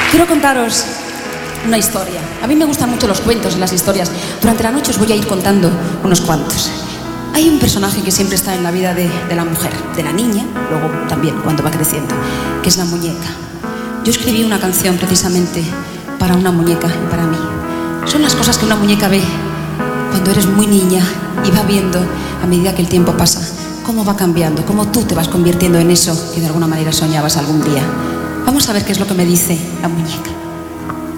Quiero contaros una historia. A mí me gustan mucho los cuentos y las historias. Durante la noche os voy a ir contando unos cuantos. Hay un personaje que siempre está en la vida de la mujer, de la niña, luego también cuando va creciendo, que es la muñeca. Yo escribí una canción precisamente para una muñeca y para mí. Son las cosas que una muñeca ve cuando eres muy niña y va viendo, a medida que el tiempo pasa, cómo va cambiando, cómo tú te vas convirtiendo en eso que de alguna manera soñabas algún día. Vamos a ver qué es lo que me dice la muñeca.